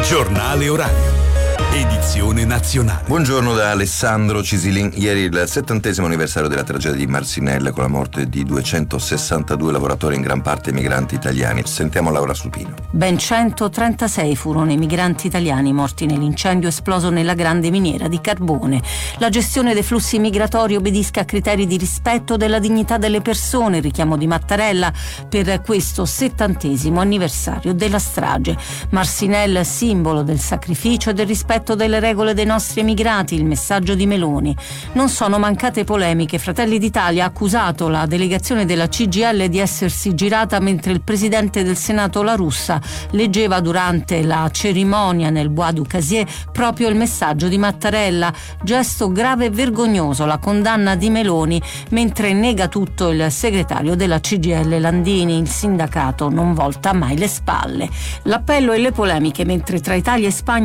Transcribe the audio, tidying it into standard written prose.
Giornale orario. Edizione nazionale. Buongiorno da Alessandro Cisilin. Ieri il 70° anniversario della tragedia di Marcinelle, con la morte di 262 lavoratori, in gran parte migranti italiani. Sentiamo Laura Supino. Ben 136 furono i migranti italiani morti nell'incendio esploso nella grande miniera di carbone. La gestione dei flussi migratori obbedisca a criteri di rispetto della dignità delle persone, richiamo di Mattarella per questo 70° anniversario della strage. Marcinelle, simbolo del sacrificio e del rispetto delle regole dei nostri emigrati, il messaggio di Meloni. Non sono mancate polemiche. Fratelli d'Italia ha accusato la delegazione della CGIL di essersi girata mentre il presidente del Senato La Russa leggeva durante la cerimonia nel Bois du Casier proprio il messaggio di Mattarella. Gesto grave e vergognoso, la condanna di Meloni, mentre nega tutto il segretario della CGIL Landini. Il sindacato non volta mai le spalle. L'appello e le polemiche mentre tra Italia e Spagna